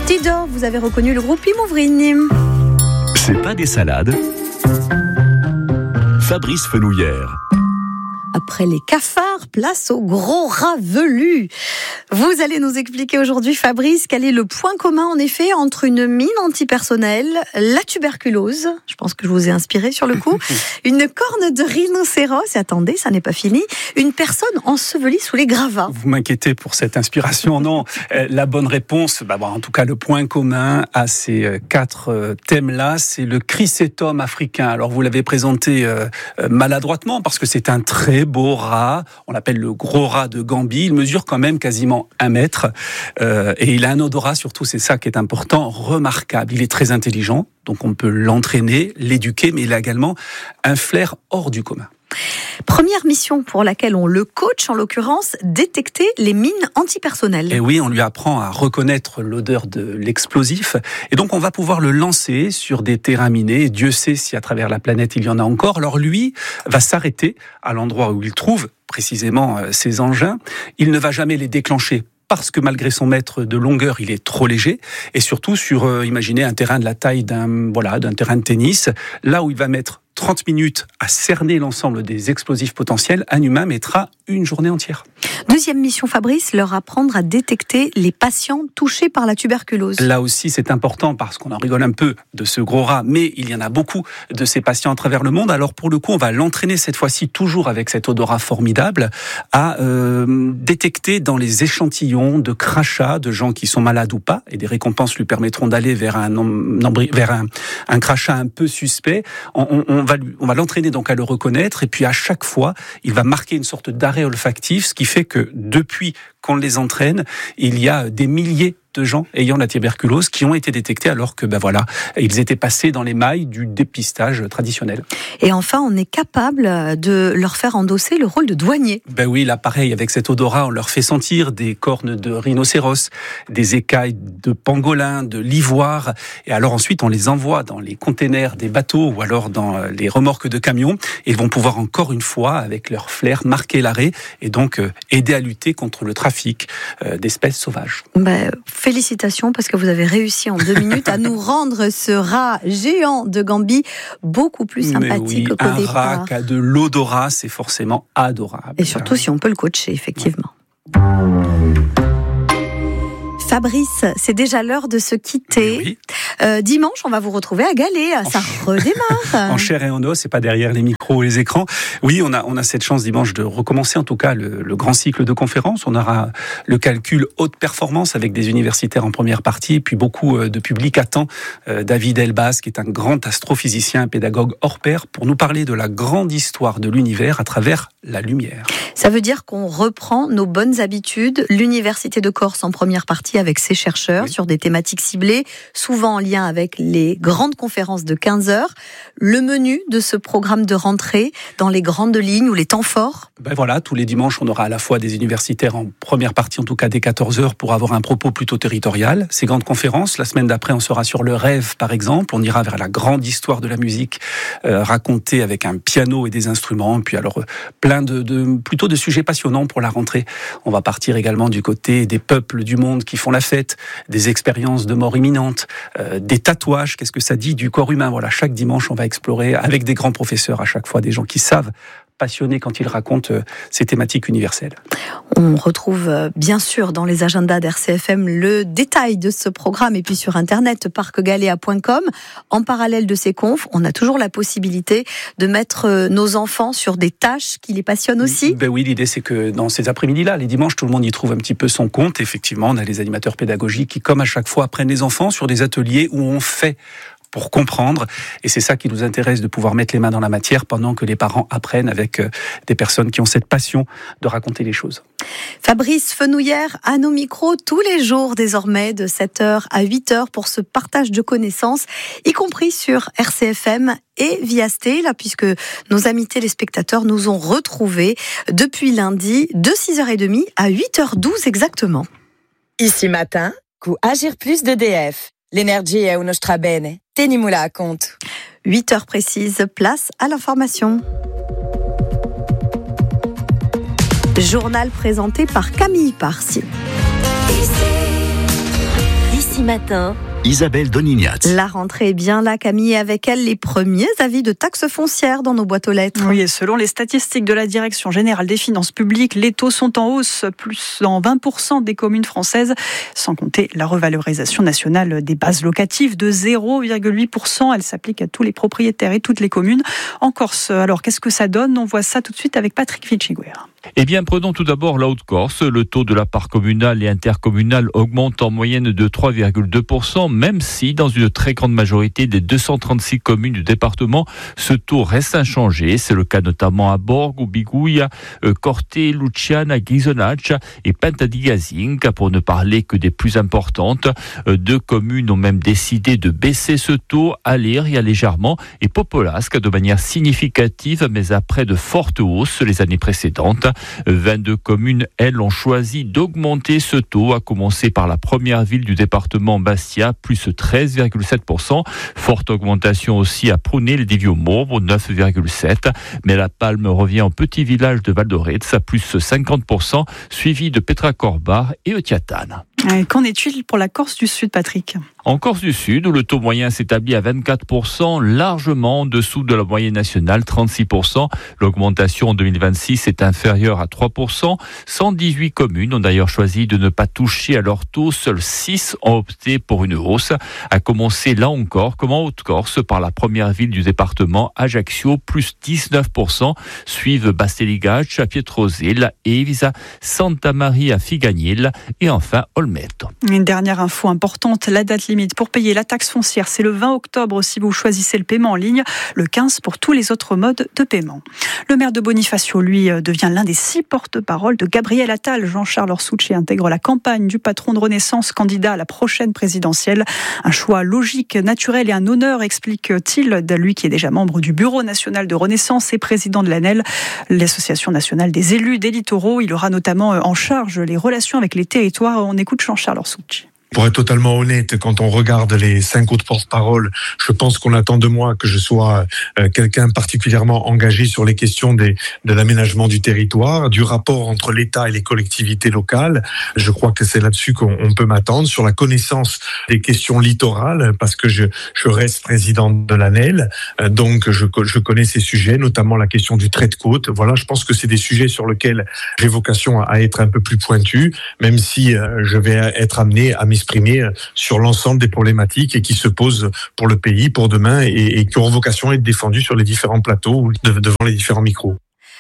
Tidor, vous avez reconnu le groupe Imouvrigne. C'est pas des salades. Fabrice Fenouillère. Après les cafards, place aux gros rats velus. Vous allez nous expliquer aujourd'hui, Fabrice, quel est le point commun en effet entre une mine antipersonnelle, la tuberculose, je pense que je vous ai inspiré sur le coup, une corne de rhinocéros, et attendez, ça n'est pas fini, une personne ensevelie sous les gravats. Vous m'inquiétez pour cette inspiration, non. La bonne réponse, en tout cas le point commun à ces 4 thèmes-là, c'est le chrysétum africain. Alors vous l'avez présenté maladroitement parce que c'est un très beau rat, on l'appelle le gros rat de Gambie, il mesure quand même quasiment 1 mètre et il a un odorat, surtout c'est ça qui est important, remarquable. Il est très intelligent, donc on peut l'entraîner, l'éduquer, mais il a également un flair hors du commun. Première mission pour laquelle on le coach, en l'occurrence, détecter les mines antipersonnelles. Et oui, on lui apprend à reconnaître l'odeur de l'explosif. Et donc, on va pouvoir le lancer sur des terrains minés. Et Dieu sait si à travers la planète, il y en a encore. Alors lui va s'arrêter à l'endroit où il trouve précisément ces engins. Il ne va jamais les déclencher, parce que malgré son mètre de longueur, il est trop léger. Et surtout sur, imaginez un terrain de la taille d'un terrain de tennis, là où il va mettre 30 minutes à cerner l'ensemble des explosifs potentiels, un humain mettra une journée entière. Deuxième mission, Fabrice, leur apprendre à détecter les patients touchés par la tuberculose. Là aussi, c'est important parce qu'on en rigole un peu de ce gros rat, mais il y en a beaucoup de ces patients à travers le monde. Alors pour le coup, on va l'entraîner cette fois-ci, toujours avec cet odorat formidable, à détecter dans les échantillons de crachats de gens qui sont malades ou pas, et des récompenses lui permettront d'aller vers un crachat un peu suspect. On va l'entraîner donc à le reconnaître, et puis à chaque fois, il va marquer une sorte d'arrêt olfactif, ce qui fait que depuis qu'on les entraîne, il y a des milliers de gens ayant la tuberculose qui ont été détectés alors que ils étaient passés dans les mailles du dépistage traditionnel. Et enfin, on est capable de leur faire endosser le rôle de douanier. Oui, là pareil, avec cet odorat, on leur fait sentir des cornes de rhinocéros, des écailles de pangolin, de l'ivoire, et alors ensuite on les envoie dans les containers des bateaux ou alors dans les remorques de camions, et ils vont pouvoir encore une fois, avec leur flair, marquer l'arrêt et donc aider à lutter contre le trafic d'espèces sauvages. Félicitations, parce que vous avez réussi en 2 minutes à nous rendre ce rat géant de Gambie beaucoup plus sympathique qu'au départ. Un rat qui a de l'odorat, c'est forcément adorable. Et surtout si on peut le coacher, effectivement. Fabrice, c'est déjà l'heure de se quitter. Oui. Dimanche, on va vous retrouver à Galets. Ça redémarre. En chair et en os, et pas derrière les micros et les écrans. Oui, on a cette chance dimanche de recommencer en tout cas le grand cycle de conférences. On aura le calcul haute performance avec des universitaires en première partie, et puis beaucoup de public attend David Elbaz, qui est un grand astrophysicien, un pédagogue hors pair, pour nous parler de la grande histoire de l'univers à travers la lumière. Ça veut dire qu'on reprend nos bonnes habitudes. L'Université de Corse en première partie avec ses chercheurs sur des thématiques ciblées, souvent en lien avec les grandes conférences de 15 heures. Le menu de ce programme de rentrée dans les grandes lignes ou les temps forts. Tous les dimanches, on aura à la fois des universitaires en première partie, en tout cas dès 14 heures, pour avoir un propos plutôt territorial. Ces grandes conférences, la semaine d'après, on sera sur le rêve, par exemple. On ira vers la grande histoire de la musique, racontée avec un piano et des instruments. Et puis alors, plein plutôt de sujets passionnants pour la rentrée. On va partir également du côté des peuples du monde qui font la fête, des expériences de mort imminente, des tatouages, qu'est-ce que ça dit du corps humain. Chaque dimanche, on va explorer avec des grands professeurs, à chaque fois des gens qui savent, passionnés quand ils racontent ces thématiques universelles. On retrouve bien sûr dans les agendas d'RCFM le détail de ce programme, et puis sur internet parcgalea.com. En parallèle de ces confs, on a toujours la possibilité de mettre nos enfants sur des tâches qui les passionnent aussi. Oui, l'idée c'est que dans ces après-midi-là, les dimanches, tout le monde y trouve un petit peu son compte. Effectivement, on a les animateurs pédagogiques qui, comme à chaque fois, apprennent les enfants sur des ateliers où on fait pour comprendre, et c'est ça qui nous intéresse, de pouvoir mettre les mains dans la matière pendant que les parents apprennent avec des personnes qui ont cette passion de raconter les choses. Fabrice Fenouillère à nos micros tous les jours désormais de 7h à 8h pour ce partage de connaissances, y compris sur RCFM et via Sté, là, puisque nos amis téléspectateurs nous ont retrouvés depuis lundi de 6h30 à 8h12 exactement. Ici matin, cu Agir Plus d'EDF. L'énergie è uno strabene. Tenimula à compte. 8h précises, place à l'information. Journal présenté par Camille Parsi. Ici Matin. Isabelle Donignat. La rentrée est bien là, Camille, et avec elle les premiers avis de taxes foncières dans nos boîtes aux lettres. Oui, et selon les statistiques de la Direction générale des finances publiques, les taux sont en hausse, plus dans 20% des communes françaises, sans compter la revalorisation nationale des bases locatives de 0,8%. Elle s'applique à tous les propriétaires et toutes les communes. En Corse, alors qu'est-ce que ça donne ? On voit ça tout de suite avec Patrick Vichiguer. Eh bien, prenons tout d'abord la Haute-Corse. Le taux de la part communale et intercommunale augmente en moyenne de 3,2%, même si, dans une très grande majorité des 236 communes du département, ce taux reste inchangé. C'est le cas notamment à Borg, Bigouille, Corte, Luciana, Ghisonaccia et Pentadigazinca, pour ne parler que des plus importantes. 2 communes ont même décidé de baisser ce taux, Aléria légèrement et Popolasca de manière significative, mais après de fortes hausses les années précédentes. 22 communes, elles, ont choisi d'augmenter ce taux, à commencer par la première ville du département, Bastia, plus 13,7%. Forte augmentation aussi à Prunel-di-Viomorbo, 9,7%. Mais la palme revient au petit village de Val d'Orez, plus 50%, suivi de Petracorba et Otiatane. Qu'en est-il pour la Corse du Sud, Patrick ? En Corse du Sud, où le taux moyen s'établit à 24%, largement en dessous de la moyenne nationale, 36%. L'augmentation en 2026 est inférieure à 3%. 118 communes ont d'ailleurs choisi de ne pas toucher à leur taux. Seules 6 ont opté pour une hausse. À commencer là encore, comme en Haute-Corse, par la première ville du département, Ajaccio, plus 19%. Suivent Basteligaccia, Pietrosella, Evisa, Santa Maria Figaniel et enfin Olmeto. Une dernière info importante, la date limite pour payer la taxe foncière, c'est le 20 octobre si vous choisissez le paiement en ligne, le 15 pour tous les autres modes de paiement. Le maire de Bonifacio, lui, devient l'un des 6 porte-parole de Gabriel Attal. Jean-Charles Orsucci intègre la campagne du patron de Renaissance, candidat à la prochaine présidentielle. Un choix logique, naturel et un honneur, explique-t-il, lui qui est déjà membre du Bureau national de Renaissance et président de l'ANEL, l'Association nationale des élus des littoraux. Il aura notamment en charge les relations avec les territoires. On écoute Jean-Charles Orsucci. Pour être totalement honnête, quand on regarde les 5 autres porte-paroles, je pense qu'on attend de moi que je sois quelqu'un particulièrement engagé sur les questions de l'aménagement du territoire, du rapport entre l'État et les collectivités locales. Je crois que c'est là-dessus qu'on peut m'attendre, sur la connaissance des questions littorales, parce que je reste président de l'ANEL, donc je connais ces sujets, notamment la question du trait de côte. Voilà, je pense que c'est des sujets sur lesquels j'ai vocation à être un peu plus pointu, même si je vais être amené à m'exprimer sur l'ensemble des problématiques et qui se posent pour le pays, pour demain, et qui auront vocation à être défendues sur les différents plateaux ou devant les différents micros.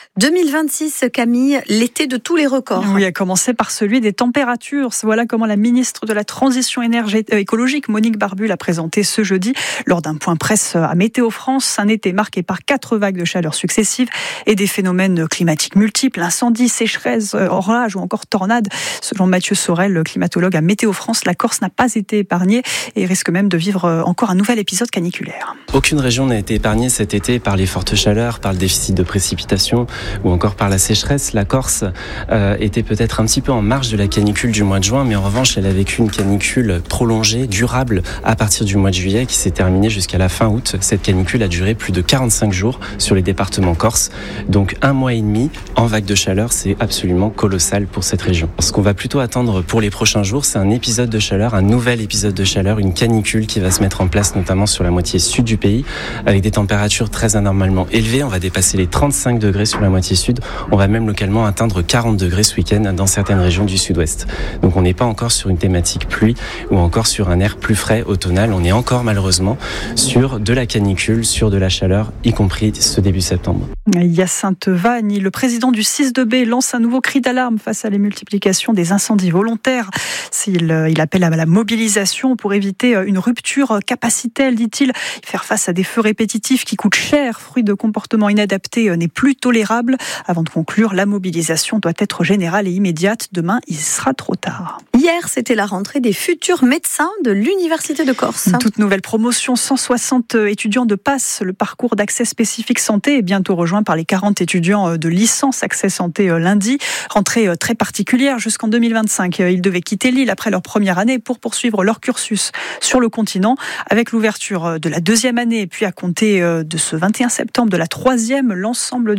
2026, Camille, l'été de tous les records. Oui, à commencer par celui des températures. Voilà comment la ministre de la Transition écologique, Monique Barbu, l'a présenté ce jeudi lors d'un point presse à Météo France. Un été marqué par 4 vagues de chaleur successives et des phénomènes climatiques multiples, incendies, sécheresses, orages ou encore tornades. Selon Mathieu Sorel, climatologue à Météo France, la Corse n'a pas été épargnée et risque même de vivre encore un nouvel épisode caniculaire. Aucune région n'a été épargnée cet été par les fortes chaleurs, par le déficit de précipitations ou encore par la sécheresse. La Corse était peut-être un petit peu en marge de la canicule du mois de juin, mais en revanche, elle a vécu une canicule prolongée, durable, à partir du mois de juillet, qui s'est terminée jusqu'à la fin août. Cette canicule a duré plus de 45 jours sur les départements corses. Donc 1 mois et demi en vague de chaleur, c'est absolument colossal pour cette région. Ce qu'on va plutôt attendre pour les prochains jours, c'est un épisode de chaleur, un nouvel épisode de chaleur, une canicule qui va se mettre en place notamment sur la moitié sud du pays, avec des températures très anormalement élevées. On va dépasser les 35 degrés sur la moitié sud. On va même localement atteindre 40 degrés ce week-end dans certaines régions du sud-ouest. Donc on n'est pas encore sur une thématique pluie ou encore sur un air plus frais automnal. On est encore malheureusement sur de la canicule, sur de la chaleur, y compris ce début septembre. Hyacinthe Vagne, le président du 6-2B, lance un nouveau cri d'alarme face à la multiplication des incendies volontaires. Il appelle à la mobilisation pour éviter une rupture capacitaire, dit-il. Faire face à des feux répétitifs qui coûtent cher, fruit de comportements inadaptés, n'est plus tolérable. Avant de conclure, la mobilisation doit être générale et immédiate. Demain, il sera trop tard. Hier, c'était la rentrée des futurs médecins de l'Université de Corse. Une toute nouvelle promotion, 160 étudiants de PASS, le parcours d'accès spécifique santé, est bientôt rejoint par les 40 étudiants de licence accès santé lundi. Rentrée très particulière jusqu'en 2025. Ils devaient quitter l'île après leur première année pour poursuivre leur cursus sur le continent. Avec l'ouverture de la deuxième année et puis à compter de ce 21 septembre de la troisième, l'ensemble du premier cycle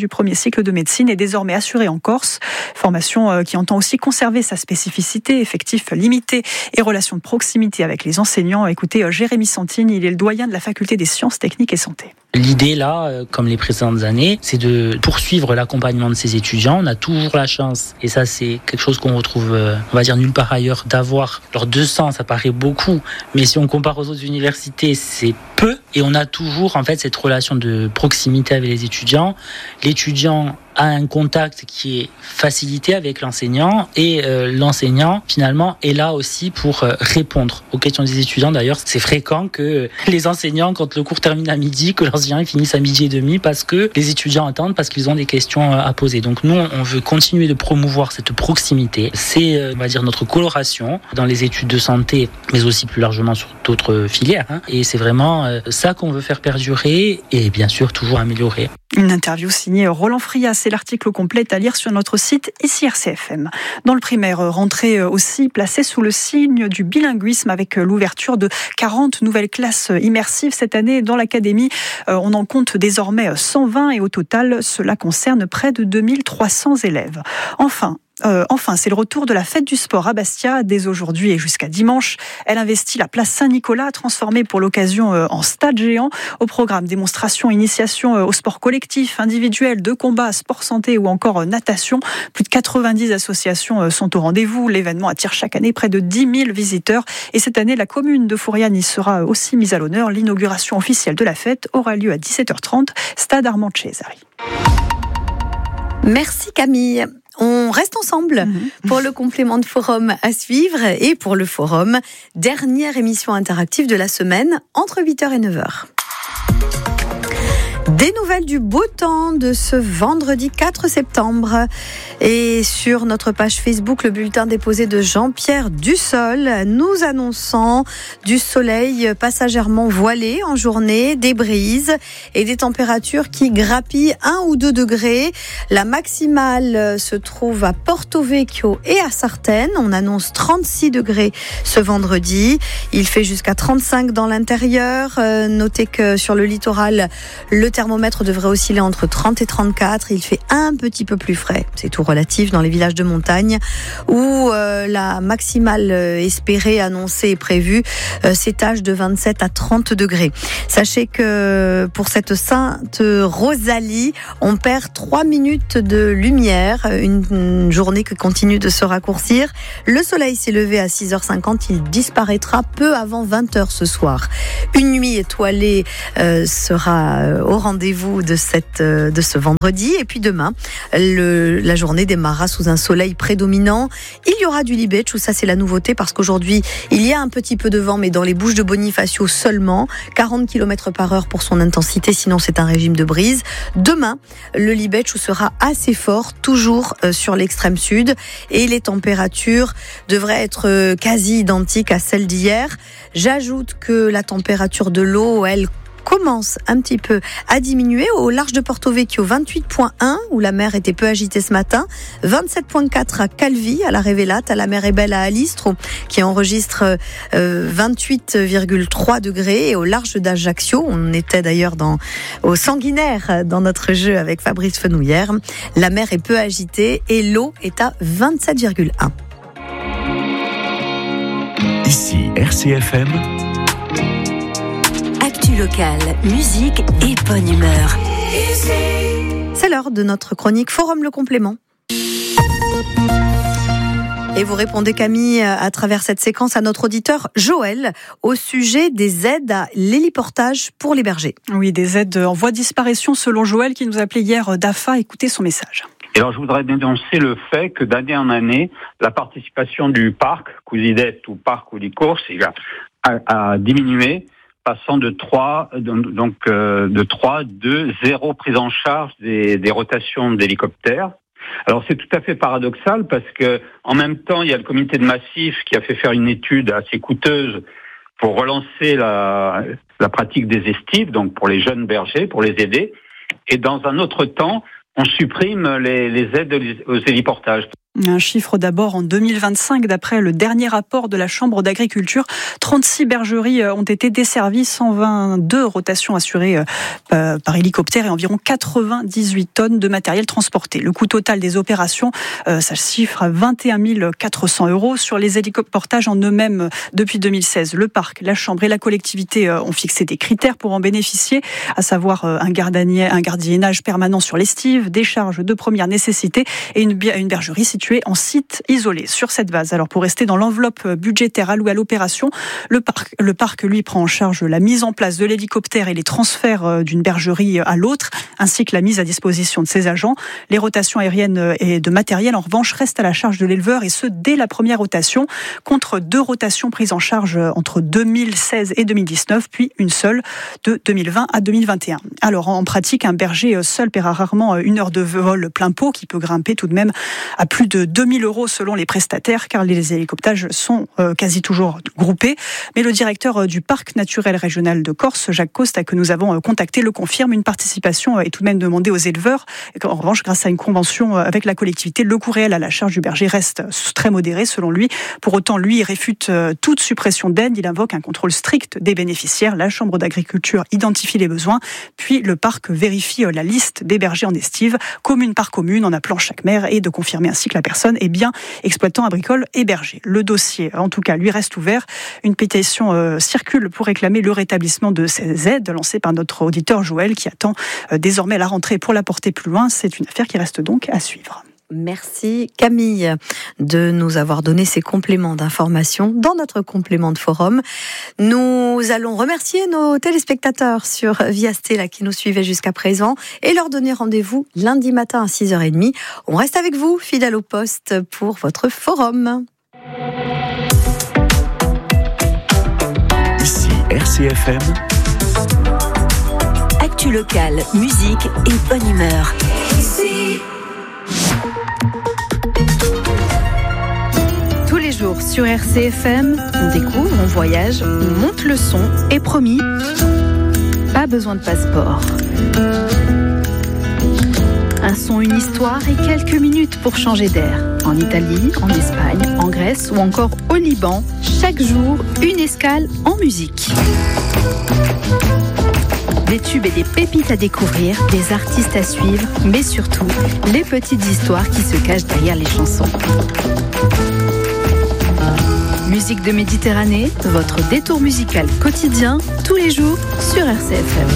cycle de médecine est désormais assurée en Corse. Formation qui entend aussi conserver sa spécificité, effectifs limités et relations de proximité avec les enseignants. Écoutez, Jérémy Santine, il est le doyen de la faculté des sciences techniques et santé. L'idée là, comme les précédentes années, c'est de poursuivre l'accompagnement de ces étudiants. On a toujours la chance, et ça c'est quelque chose qu'on retrouve, on va dire nulle part ailleurs, d'avoir leurs 200, ça paraît beaucoup, mais si on compare aux autres universités, c'est peu. Et on a toujours en fait cette relation de proximité avec les étudiants. L'étudiant a un contact qui est facilité avec l'enseignant et l'enseignant finalement est là aussi pour répondre aux questions des étudiants. D'ailleurs, c'est fréquent que les enseignants, quand le cours termine à midi, que l'enseignant finisse à midi et demi parce que les étudiants attendent, parce qu'ils ont des questions à poser. Donc nous, on veut continuer de promouvoir cette proximité. C'est, on va dire, notre coloration dans les études de santé, mais aussi plus largement sur d'autres filières. Et c'est vraiment ça qu'on veut faire perdurer et bien sûr toujours améliorer. Une interview signée Roland Frias, c'est l'article complet à lire sur notre site ici RCFM. Dans le primaire, rentrée aussi placée sous le signe du bilinguisme avec l'ouverture de 40 nouvelles classes immersives cette année dans l'académie. On en compte désormais 120 et au total, cela concerne près de 2300 élèves. Enfin, c'est le retour de la fête du sport à Bastia dès aujourd'hui et jusqu'à dimanche. Elle investit la place Saint-Nicolas, transformée pour l'occasion en stade géant. Au programme, démonstration, initiation au sport collectif, individuel, de combat, sport santé ou encore natation. Plus de 90 associations sont au rendez-vous. L'événement attire chaque année près de 10 000 visiteurs. Et cette année, la commune de Fouriane y sera aussi mise à l'honneur. L'inauguration officielle de la fête aura lieu à 17h30, stade Armand Cesari. Merci Camille. On reste ensemble pour le complément de forum à suivre et pour le forum, dernière émission interactive de la semaine entre 8h et 9h. Des nouvelles du beau temps de ce vendredi 4 septembre. Et sur notre page Facebook, le bulletin déposé de Jean-Pierre Dussol, nous annonçant du soleil passagèrement voilé en journée, des brises et des températures qui grappillent 1 ou 2 degrés. La maximale se trouve à Porto Vecchio et à Sartène. On annonce 36 degrés ce vendredi. Il fait jusqu'à 35 dans l'intérieur. Notez que sur le littoral, le thermomètre devrait osciller entre 30 et 34. Il fait un petit peu plus frais. C'est tout relatif dans les villages de montagne où la maximale espérée, annoncée et prévue s'étage de 27 à 30 degrés. Sachez que pour cette Sainte Rosalie, on perd 3 minutes de lumière. Une journée qui continue de se raccourcir. Le soleil s'est levé à 6h50. Il disparaîtra peu avant 20h ce soir. Une nuit étoilée sera au rendez-vous de ce vendredi. Et puis demain, la journée démarrera sous un soleil prédominant. Il y aura du Libetch, où ça c'est la nouveauté, parce qu'aujourd'hui, il y a un petit peu de vent, mais dans les Bouches de Bonifacio seulement. 40 km/h pour son intensité, sinon c'est un régime de brise. Demain, le Libetch sera assez fort, toujours sur l'extrême sud. Et les températures devraient être quasi identiques à celles d'hier. J'ajoute que la température de l'eau, elle, commence un petit peu à diminuer. Au large de Porto Vecchio, 28,1 où la mer était peu agitée ce matin, 27,4 à Calvi, à la Révélate, à la mer est belle à Alistro, qui enregistre 28,3 degrés, et au large d'Ajaccio, on était d'ailleurs au Sanguinaire dans notre jeu avec Fabrice Fenouillère, la mer est peu agitée et l'eau est à 27,1. Ici RCFM. Local, musique et bonne humeur. C'est l'heure de notre chronique Forum le complément. Et vous répondez, Camille, à travers cette séquence à notre auditeur Joël au sujet des aides à l'héliportage pour les bergers. Oui, des aides en voie de disparition selon Joël qui nous appelait hier d'AFA. Écoutez son message. Et alors, je voudrais dénoncer le fait que d'année en année, la participation du parc, Cousidet ou Parc ou courses, a diminué, passant de 3, 2, 0 prise en charge des rotations d'hélicoptères. Alors c'est tout à fait paradoxal parce que en même temps il y a le comité de massif qui a fait faire une étude assez coûteuse pour relancer la pratique des estives, donc pour les jeunes bergers, pour les aider. Et dans un autre temps, on supprime les aides aux héliportages. Un chiffre d'abord en 2025, d'après le dernier rapport de la Chambre d'agriculture, 36 bergeries ont été desservies, 122 rotations assurées par hélicoptère et environ 98 tonnes de matériel transporté. Le coût total des opérations, ça chiffre à 21 400 €. Sur les héliportages en eux-mêmes, depuis 2016, le parc, la Chambre et la collectivité ont fixé des critères pour en bénéficier, à savoir un gardiennage permanent sur l'estive, des charges de première nécessité et une bergerie située en site isolé. Sur cette base, alors pour rester dans l'enveloppe budgétaire allouée à l'opération, le parc lui prend en charge la mise en place de l'hélicoptère et les transferts d'une bergerie à l'autre, ainsi que la mise à disposition de ses agents. Les rotations aériennes et de matériel, en revanche, restent à la charge de l'éleveur, et ce, dès la première rotation, contre 2 rotations prises en charge entre 2016 et 2019, puis une seule de 2020 à 2021. Alors, en pratique, un berger seul paiera rarement 1 heure de vol plein pot, qui peut grimper tout de même à plus de 2 000 € selon les prestataires, car les hélicoptages sont quasi toujours groupés. Mais le directeur du parc naturel régional de Corse, Jacques Costa, que nous avons contacté, le confirme. Une participation est tout de même demandée aux éleveurs. En revanche, grâce à une convention avec la collectivité, le coût réel à la charge du berger reste très modéré selon lui. Pour autant, lui, il réfute toute suppression d'aide. Il invoque un contrôle strict des bénéficiaires. La Chambre d'agriculture identifie les besoins, puis le parc vérifie la liste des bergers en estive, commune par commune, en appelant chaque maire, et de confirmer ainsi que la personne est bien exploitant agricole et berger. Le dossier, en tout cas, lui reste ouvert. Une pétition circule pour réclamer le rétablissement de ces aides, lancée par notre auditeur Joël, qui attend désormais la rentrée pour la porter plus loin. C'est une affaire qui reste donc à suivre. Merci Camille de nous avoir donné ces compléments d'information dans notre complément de forum. Nous allons remercier nos téléspectateurs sur Via Stella qui nous suivaient jusqu'à présent et leur donner rendez-vous lundi matin à 6h30. On reste avec vous, fidèles au poste, pour votre forum. Ici RCFM. Actu locale, musique et bonne humeur. Tous les jours sur RCFM, on découvre, on voyage, on monte le son et promis, pas besoin de passeport. Un son, une histoire et quelques minutes pour changer d'air. En Italie, en Espagne, en Grèce ou encore au Liban, chaque jour, une escale en musique. Des tubes et des pépites à découvrir, des artistes à suivre, mais surtout, les petites histoires qui se cachent derrière les chansons. Musique de Méditerranée, votre détour musical quotidien, tous les jours sur RCFM.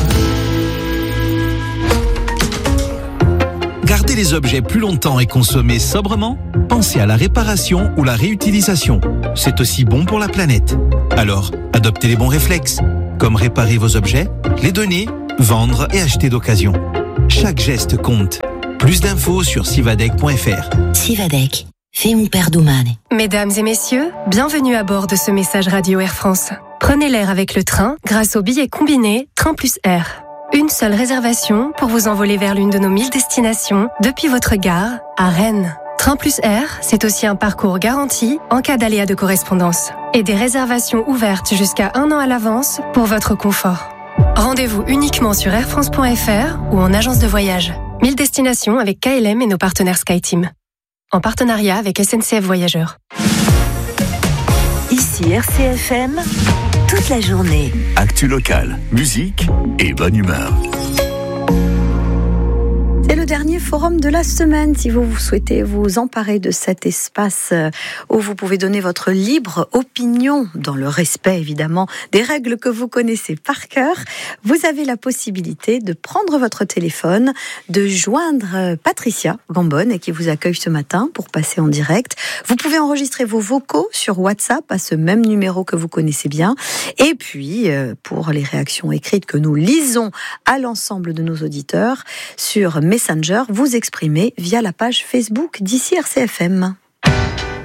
Garder les objets plus longtemps et consommer sobrement? Pensez à la réparation ou la réutilisation. C'est aussi bon pour la planète. Alors, adoptez les bons réflexes, comme réparer vos objets, les donner, vendre et acheter d'occasion. Chaque geste compte. Plus d'infos sur sivadec.fr. Sivadec, fais un per domani. Mesdames et messieurs, bienvenue à bord de ce message radio Air France. Prenez l'air avec le train grâce au billet combiné Train plus Air. Une seule réservation pour vous envoler vers l'une de nos 1000 destinations depuis votre gare à Rennes. Train plus Air, c'est aussi un parcours garanti en cas d'aléa de correspondance. Et des réservations ouvertes jusqu'à 1 an à l'avance pour votre confort. Rendez-vous uniquement sur airfrance.fr ou en agence de voyage. 1000 destinations avec KLM et nos partenaires SkyTeam. En partenariat avec SNCF Voyageurs. Ici RCFM, toute la journée. Actu locale, musique et bonne humeur. C'est le dernier forum de la semaine. Si vous souhaitez vous emparer de cet espace où vous pouvez donner votre libre opinion, dans le respect évidemment des règles que vous connaissez par cœur, vous avez la possibilité de prendre votre téléphone, de joindre Patricia Gambonne qui vous accueille ce matin pour passer en direct. Vous pouvez enregistrer vos vocaux sur WhatsApp à ce même numéro que vous connaissez bien. Et puis, pour les réactions écrites que nous lisons à l'ensemble de nos auditeurs sur Messenger, vous exprimez via la page Facebook d'Ici RCFM.